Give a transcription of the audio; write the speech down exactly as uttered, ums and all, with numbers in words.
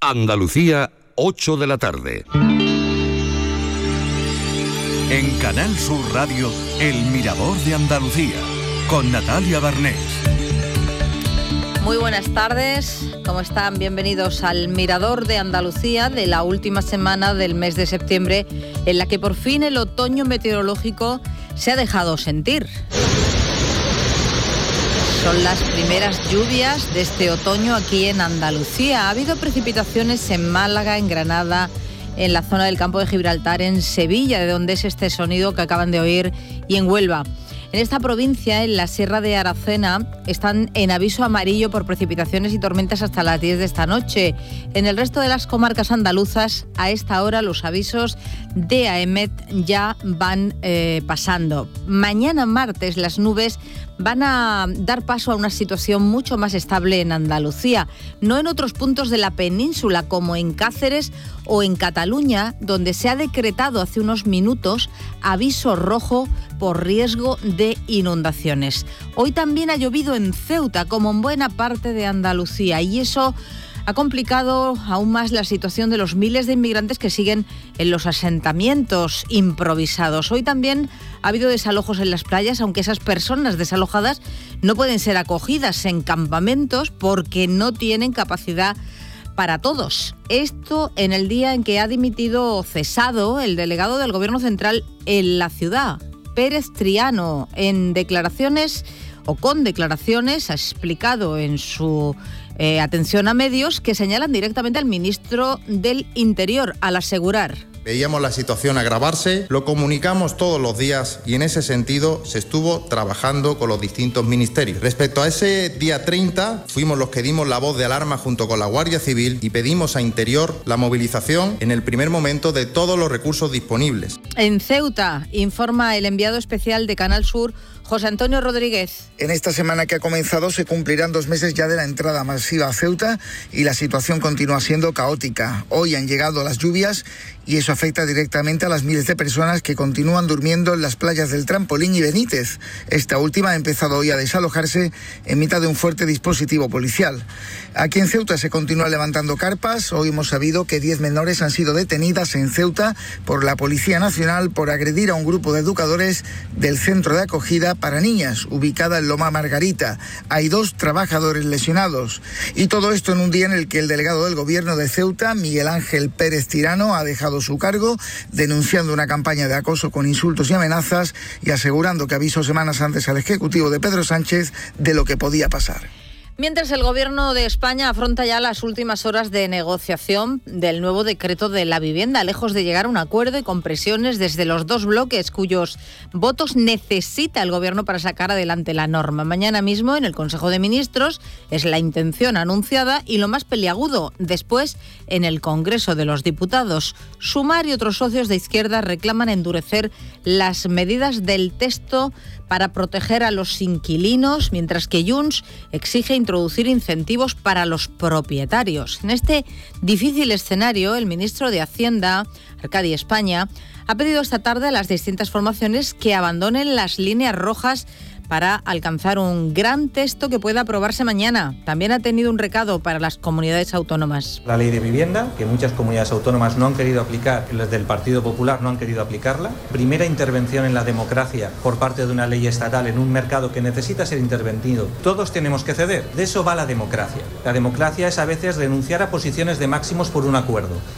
Andalucía, ocho de la tarde. En Canal Sur Radio, El Mirador de Andalucía, con Natalia Barnés. Muy buenas tardes, ¿cómo están? Bienvenidos al Mirador de Andalucía de la última semana del mes de septiembre, en la que por fin el otoño meteorológico se ha dejado sentir. Son las primeras lluvias de este otoño aquí en Andalucía. Ha habido precipitaciones en Málaga, en Granada, en la zona del Campo de Gibraltar, en Sevilla, de donde es este sonido que acaban de oír, y en Huelva. En esta provincia, en la Sierra de Aracena, están en aviso amarillo por precipitaciones y tormentas hasta las diez de esta noche. En el resto de las comarcas andaluzas, a esta hora los avisos de AEMET ya van eh, pasando. Mañana martes las nubes van a dar paso a una situación mucho más estable en Andalucía, no en otros puntos de la península como en Cáceres o en Cataluña, donde se ha decretado hace unos minutos aviso rojo por riesgo de inundaciones. Hoy también ha llovido en Ceuta, como en buena parte de Andalucía, y eso ha complicado aún más la situación de los miles de inmigrantes que siguen en los asentamientos improvisados. Hoy también ha habido desalojos en las playas, aunque esas personas desalojadas no pueden ser acogidas en campamentos porque no tienen capacidad para todos. Esto en el día en que ha dimitido o cesado el delegado del Gobierno Central en la ciudad, Pérez Triano. En declaraciones o con declaraciones ha explicado en su eh, atención a medios que señalan directamente al ministro del Interior al asegurar: veíamos la situación agravarse, lo comunicamos todos los días y en ese sentido se estuvo trabajando con los distintos ministerios. Respecto a ese día treinta, fuimos los que dimos la voz de alarma junto con la Guardia Civil y pedimos a Interior la movilización en el primer momento de todos los recursos disponibles. En Ceuta, informa el enviado especial de Canal Sur, José Antonio Rodríguez. En esta semana que ha comenzado se cumplirán dos meses ya de la entrada masiva a Ceuta y la situación continúa siendo caótica. Hoy han llegado las lluvias y eso afecta directamente a las miles de personas que continúan durmiendo en las playas del Trampolín y Benítez. Esta última ha empezado hoy a desalojarse en mitad de un fuerte dispositivo policial. Aquí en Ceuta se continúa levantando carpas. Hoy hemos sabido que diez menores han sido detenidas en Ceuta por la Policía Nacional por agredir a un grupo de educadores del centro de acogida para niñas, ubicada en Loma Margarita. Hay dos trabajadores lesionados. Y todo esto en un día en el que el delegado del Gobierno de Ceuta, Miguel Ángel Pérez Tirano, ha dejado su cargo, denunciando una campaña de acoso con insultos y amenazas y asegurando que avisó semanas antes al Ejecutivo de Pedro Sánchez de lo que podía pasar. Mientras el Gobierno de España afronta ya las últimas horas de negociación del nuevo decreto de la vivienda, lejos de llegar a un acuerdo y con presiones desde los dos bloques cuyos votos necesita el Gobierno para sacar adelante la norma. Mañana mismo en el Consejo de Ministros es la intención anunciada y lo más peliagudo después en el Congreso de los Diputados. Sumar y otros socios de izquierda reclaman endurecer las medidas del texto para proteger a los inquilinos, mientras que Junts exige introducir incentivos para los propietarios. En este difícil escenario, el ministro de Hacienda, Arcadi España, ha pedido esta tarde a las distintas formaciones que abandonen las líneas rojas para alcanzar un gran texto que pueda aprobarse mañana. También ha tenido un recado para las comunidades autónomas. La ley de vivienda, que muchas comunidades autónomas no han querido aplicar, las del Partido Popular no han querido aplicarla. Primera intervención en la democracia por parte de una ley estatal en un mercado que necesita ser intervenido. Todos tenemos que ceder. De eso va la democracia. La democracia es a veces renunciar a posiciones de máximos por un acuerdo.